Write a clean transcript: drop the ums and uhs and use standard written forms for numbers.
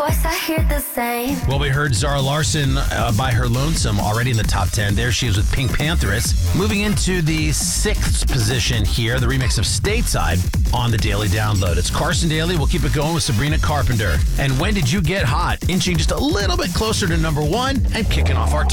voice, I hear the same. Well, we heard Zara Larsson by her lonesome already in the top 10. There she is with Pink Pantheress. Moving into the 6th position here, the remix of Stateside on the Daily Download. It's Carson Daly. We'll keep it going with Sabrina Carpenter. And When Did You Get Hot? Inching just a little bit closer to number 1 and kicking off our top